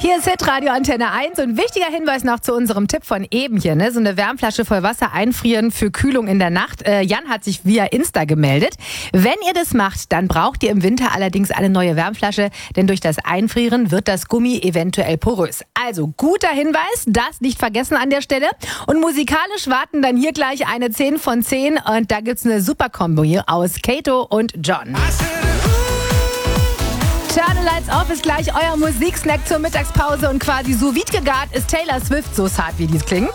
Hier ist Hitradio Antenne 1 und wichtiger Hinweis noch zu unserem Tipp von eben hier. So eine Wärmflasche voll Wasser einfrieren für Kühlung in der Nacht. Jan hat sich via Insta gemeldet. Wenn ihr das macht, dann braucht ihr im Winter allerdings eine neue Wärmflasche, denn durch das Einfrieren wird das Gummi eventuell porös. Also guter Hinweis, das nicht vergessen an der Stelle. Und musikalisch warten dann hier gleich eine 10 von 10 und da gibt's eine super Kombo hier aus Kato und John. Turn the Lights Off ist gleich euer Musiksnack zur Mittagspause und quasi sous vide gegart ist Taylor Swift, so hart wie dies klingt.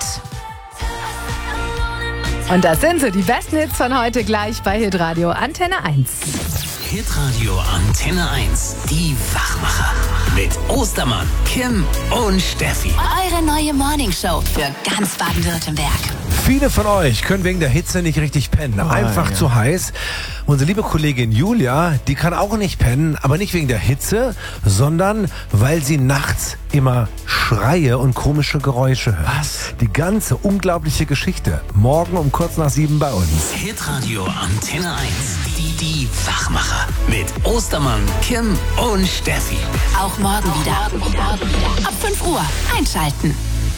Und das sind so die besten Hits von heute gleich bei Hitradio Antenne 1. Hitradio Antenne 1, die Wachmacher. Mit Ostermann, Kim und Steffi. Eure neue Morningshow für ganz Baden-Württemberg. Viele von euch können wegen der Hitze nicht richtig pennen. Einfach zu heiß. Unsere liebe Kollegin Julia, die kann auch nicht pennen, aber nicht wegen der Hitze, sondern weil sie nachts immer Schreie und komische Geräusche hört. Was? Die ganze unglaubliche Geschichte. Morgen um kurz nach 7 bei uns. Hitradio Antenne 1, die Wachmacher. Mit Ostermann, Kim und Steffi. Auch morgen wieder. Ab 5 Uhr einschalten.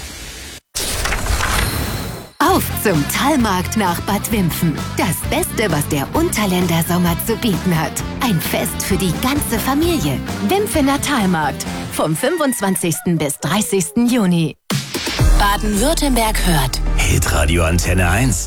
Auf zum Talmarkt nach Bad Wimpfen. Das Beste, was der Unterländer Sommer zu bieten hat. Ein Fest für die ganze Familie. Wimpfener Talmarkt. Vom 25. bis 30. Juni. Baden-Württemberg hört. Hitradio Antenne 1.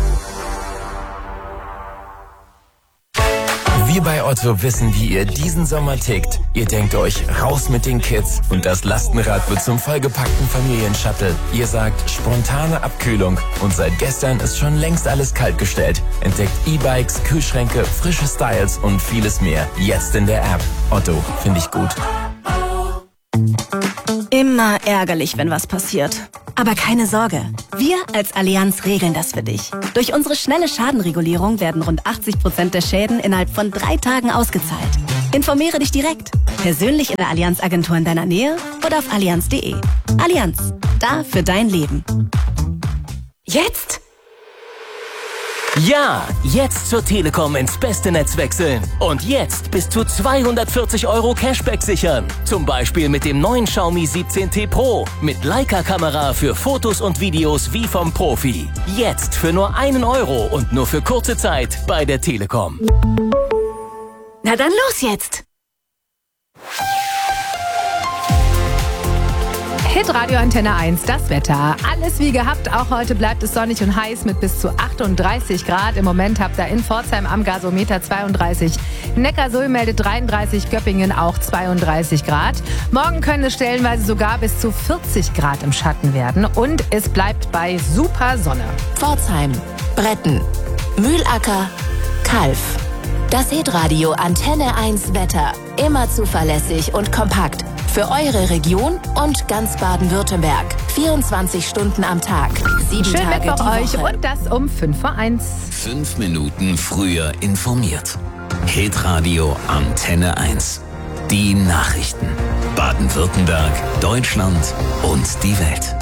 Wir bei Otto wissen, wie ihr diesen Sommer tickt. Ihr denkt euch, raus mit den Kids und das Lastenrad wird zum vollgepackten Familienshuttle. Ihr sagt, spontane Abkühlung und seit gestern ist schon längst alles kaltgestellt. Entdeckt E-Bikes, Kühlschränke, frische Styles und vieles mehr. Jetzt in der App. Otto, finde ich gut. Immer ärgerlich, wenn was passiert. Aber keine Sorge, wir als Allianz regeln das für dich. Durch unsere schnelle Schadenregulierung werden rund 80% der Schäden innerhalb von 3 Tagen ausgezahlt. Informiere dich direkt, persönlich in der Allianz-Agentur in deiner Nähe oder auf allianz.de. Allianz, da für dein Leben. Jetzt? Ja, jetzt zur Telekom ins beste Netz wechseln. Und jetzt bis zu 240 € Cashback sichern. Zum Beispiel mit dem neuen Xiaomi 17T Pro. Mit Leica-Kamera für Fotos und Videos wie vom Profi. Jetzt für nur 1 € und nur für kurze Zeit bei der Telekom. Na dann los jetzt! Hitradio Antenne 1, das Wetter. Alles wie gehabt, auch heute bleibt es sonnig und heiß mit bis zu 38 Grad. Im Moment habt ihr in Pforzheim am Gasometer 32, Neckarsulm meldet 33, Göppingen auch 32 Grad. Morgen können es stellenweise sogar bis zu 40 Grad im Schatten werden und es bleibt bei super Sonne. Pforzheim, Bretten, Mühlacker, Kalf. Das Hitradio Antenne 1 Wetter. Immer zuverlässig und kompakt. Für eure Region und ganz Baden-Württemberg. 24 Stunden am Tag. 7 Schönen Tage Mittwoch die euch Woche. und das um 5 vor 1. 5 Minuten früher informiert. Hitradio Antenne 1. Die Nachrichten. Baden-Württemberg, Deutschland und die Welt.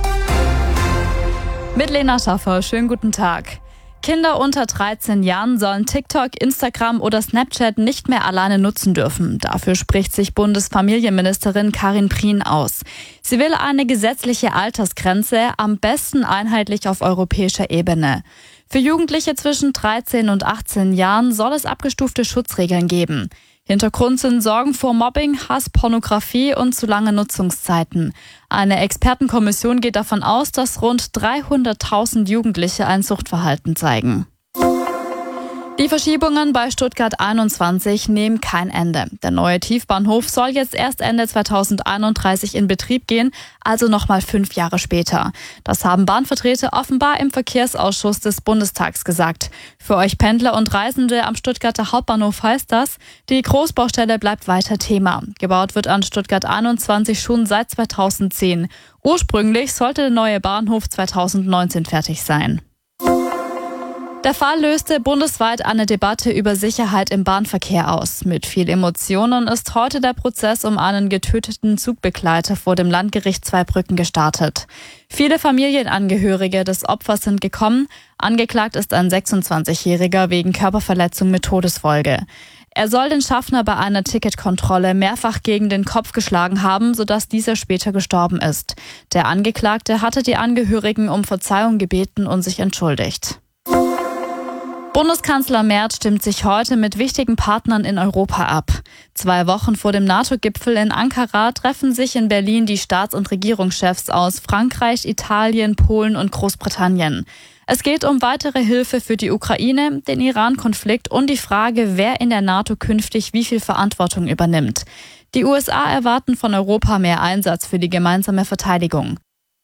Mit Lena Schaffer, schönen guten Tag. Kinder unter 13 Jahren sollen TikTok, Instagram oder Snapchat nicht mehr alleine nutzen dürfen. Dafür spricht sich Bundesfamilienministerin Karin Prien aus. Sie will eine gesetzliche Altersgrenze, am besten einheitlich auf europäischer Ebene. Für Jugendliche zwischen 13 und 18 Jahren soll es abgestufte Schutzregeln geben. Hintergrund sind Sorgen vor Mobbing, Hass, Pornografie und zu lange Nutzungszeiten. Eine Expertenkommission geht davon aus, dass rund 300.000 Jugendliche ein Suchtverhalten zeigen. Die Verschiebungen bei Stuttgart 21 nehmen kein Ende. Der neue Tiefbahnhof soll jetzt erst Ende 2031 in Betrieb gehen, also nochmal 5 Jahre später. Das haben Bahnvertreter offenbar im Verkehrsausschuss des Bundestags gesagt. Für euch Pendler und Reisende am Stuttgarter Hauptbahnhof heißt das, die Großbaustelle bleibt weiter Thema. Gebaut wird an Stuttgart 21 schon seit 2010. Ursprünglich sollte der neue Bahnhof 2019 fertig sein. Der Fall löste bundesweit eine Debatte über Sicherheit im Bahnverkehr aus. Mit viel Emotionen ist heute der Prozess um einen getöteten Zugbegleiter vor dem Landgericht Zweibrücken gestartet. Viele Familienangehörige des Opfers sind gekommen. Angeklagt ist ein 26-Jähriger wegen Körperverletzung mit Todesfolge. Er soll den Schaffner bei einer Ticketkontrolle mehrfach gegen den Kopf geschlagen haben, sodass dieser später gestorben ist. Der Angeklagte hatte die Angehörigen um Verzeihung gebeten und sich entschuldigt. Bundeskanzler Merz stimmt sich heute mit wichtigen Partnern in Europa ab. 2 Wochen vor dem NATO-Gipfel in Ankara treffen sich in Berlin die Staats- und Regierungschefs aus Frankreich, Italien, Polen und Großbritannien. Es geht um weitere Hilfe für die Ukraine, den Iran-Konflikt und die Frage, wer in der NATO künftig wie viel Verantwortung übernimmt. Die USA erwarten von Europa mehr Einsatz für die gemeinsame Verteidigung.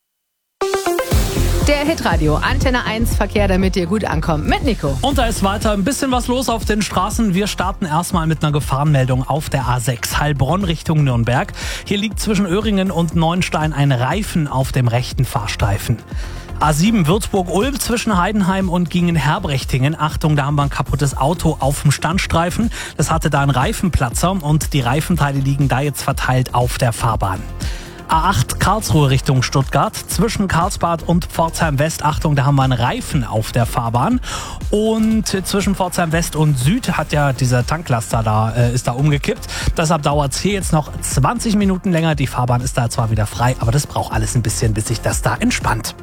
Der Hitradio Antenne 1 Verkehr, damit ihr gut ankommt, mit Nico. Und da ist weiter ein bisschen was los auf den Straßen. Wir starten erstmal mit einer Gefahrenmeldung auf der A6 Heilbronn Richtung Nürnberg. Hier liegt zwischen Öhringen und Neuenstein ein Reifen auf dem rechten Fahrstreifen. A7 Würzburg-Ulm zwischen Heidenheim und Gingen-Herbrechtingen. Achtung, da haben wir ein kaputtes Auto auf dem Standstreifen. Das hatte da einen Reifenplatzer und die Reifenteile liegen da jetzt verteilt auf der Fahrbahn. A8 Karlsruhe Richtung Stuttgart, zwischen Karlsbad und Pforzheim West. Achtung, da haben wir einen Reifen auf der Fahrbahn. Und zwischen Pforzheim West und Süd hat ja dieser Tanklaster ist da umgekippt. Deshalb dauert es hier jetzt noch 20 Minuten länger. Die Fahrbahn ist da zwar wieder frei, aber das braucht alles ein bisschen, bis sich das da entspannt.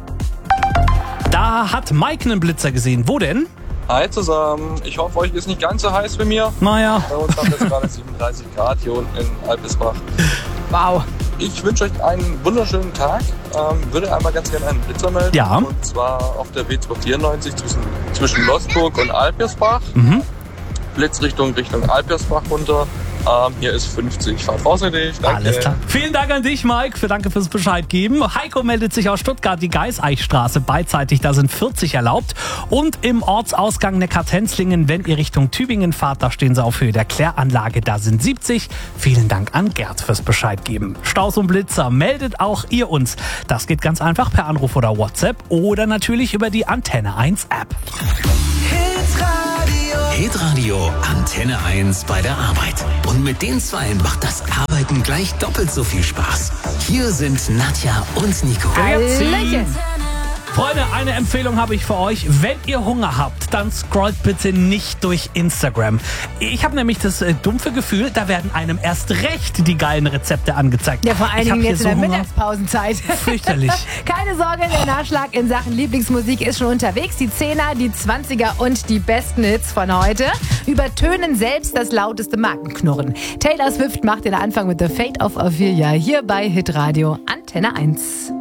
Da hat Mike einen Blitzer gesehen. Wo denn? Hi zusammen, ich hoffe, euch ist nicht ganz so heiß wie mir. Naja. Bei uns haben wir jetzt gerade 37 Grad hier unten in Alpesbach. Wow. Ich wünsche euch einen wunderschönen Tag. Würde einmal ganz gerne einen Blitzer melden. Ja. Und zwar auf der B294 zwischen Losburg und Alpersbach. Blitzrichtung Richtung Alpersbach runter. Hier ist 50. Fahrt vorsichtig. Danke. Alles klar. Vielen Dank an dich, Mike. Danke fürs Bescheid geben. Heiko meldet sich aus Stuttgart, die Geiseichstraße beidseitig. Da sind 40 erlaubt. Und im Ortsausgang Neckar-Tenzlingen, wenn ihr Richtung Tübingen fahrt, da stehen sie auf Höhe der Kläranlage. Da sind 70. Vielen Dank an Gerd fürs Bescheid geben. Staus und Blitzer, meldet auch ihr uns. Das geht ganz einfach per Anruf oder WhatsApp oder natürlich über die Antenne 1 App. Hitradio Antenne 1 bei der Arbeit. Und mit den Zweien macht das Arbeiten gleich doppelt so viel Spaß. Hier sind Nadja und Nico. Hallöchen. Freunde, eine Empfehlung habe ich für euch. Wenn ihr Hunger habt, dann scrollt bitte nicht durch Instagram. Ich habe nämlich das dumpfe Gefühl, da werden einem erst recht die geilen Rezepte angezeigt. Ja, vor allen Dingen jetzt in der Mittagspausenzeit. Fürchterlich. Keine Sorge, der Nachschlag in Sachen Lieblingsmusik ist schon unterwegs. Die 10er, die 20er und die besten Hits von heute übertönen selbst das lauteste Markenknurren. Taylor Swift macht den Anfang mit The Fate of Ophelia hier bei Hitradio Antenne 1.